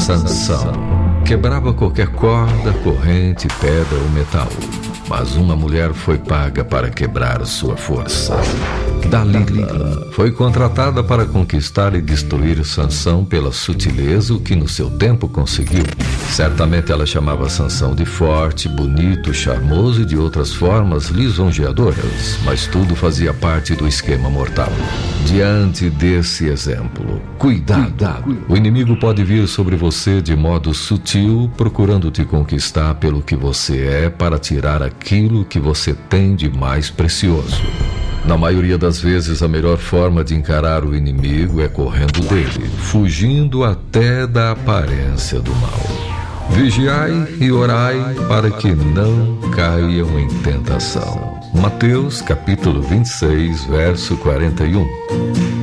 Sansão. Quebrava qualquer corda, corrente, pedra ou metal. Mas uma mulher foi paga para quebrar sua força. Dalila foi contratada para conquistar e destruir Sansão pela sutileza, o que no seu tempo conseguiu. Certamente ela chamava Sansão de forte, bonito, charmoso e de outras formas lisonjeadoras, mas tudo fazia parte do esquema mortal. Diante desse exemplo, cuidado! O inimigo pode vir sobre você de modo sutil, procurando te conquistar pelo que você é para tirar aquilo que você tem de mais precioso. Na maioria das vezes, a melhor forma de encarar o inimigo é correndo dele, fugindo até da aparência do mal. Vigiai e orai para que não caiam em tentação. Mateus capítulo 26, verso 41.